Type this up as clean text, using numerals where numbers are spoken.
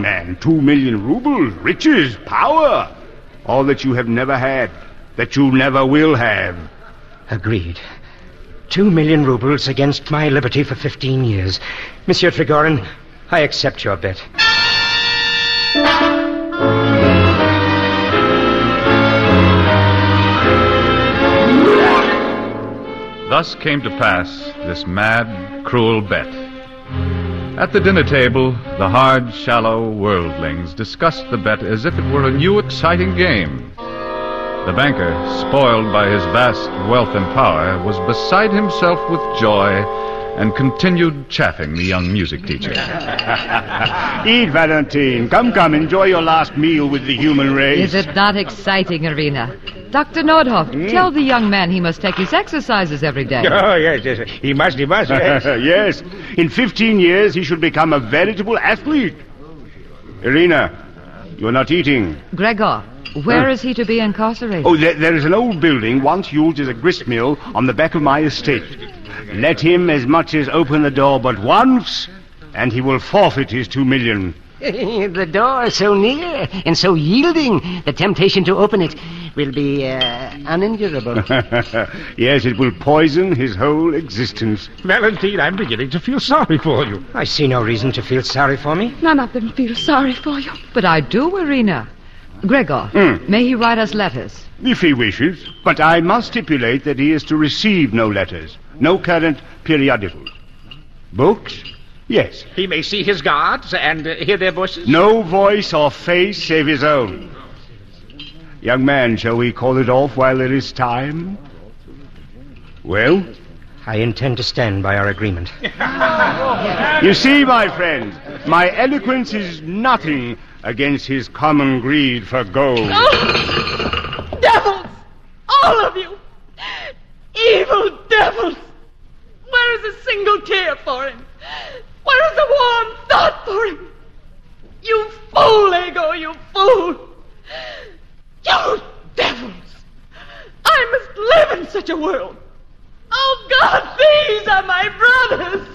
man. 2 million rubles, riches, power. All that you have never had, that you never will have. Agreed. 2 million rubles against my liberty for 15 years. Monsieur Trigorin, I accept your bet. Thus came to pass this mad, cruel bet. At the dinner table, the hard, shallow worldlings discussed the bet as if it were a new, exciting game. The banker, spoiled by his vast wealth and power, was beside himself with joy and continued chaffing the young music teacher. Eat, Valentine. Come, enjoy your last meal with the human race. Is it not exciting, Irina? Dr. Nordhoff, tell the young man he must take his exercises every day. Oh, yes. He must, yes. Yes. In 15 years, he should become a veritable athlete. Irina, you're not eating. Gregor, where is he to be incarcerated? Oh, there is an old building once used as a grist mill on the back of my estate. Let him as much as open the door but once, and he will forfeit his 2 million. The door is so near and so yielding, the temptation to open it will be unendurable. Yes, it will poison his whole existence. Valentine, I'm beginning to feel sorry for you. I see no reason to feel sorry for me. None of them feel sorry for you. But I do, Irina. Gregor, may he write us letters? If he wishes. But I must stipulate that he is to receive no letters, no current periodicals. Books? Yes. He may see his guards and hear their voices? No voice or face save his own. Young man, shall we call it off while there is time? Well? I intend to stand by our agreement. You see, my friend, my eloquence is nothing against his common greed for gold. Oh, devils! All of you! Evil devils! Where is a single tear for him? Where is a warm thought for him? You fool, Ego, you fool! You devils! I must live in such a world! Oh, God, these are my brothers!